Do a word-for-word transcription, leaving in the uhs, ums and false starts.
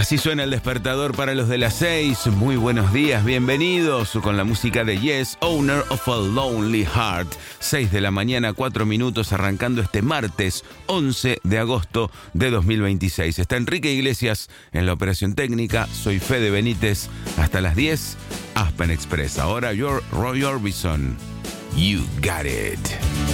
Así suena el despertador para los de las seis. Muy buenos días, bienvenidos con la música de Yes, Owner of a Lonely Heart. seis de la mañana, cuatro minutos, arrancando este martes once de agosto de dos mil veintiséis. Está Enrique Iglesias en la operación técnica. Soy Fede Benítez. Hasta las diez, Aspen Express. Ahora, your Roy Orbison. You got it.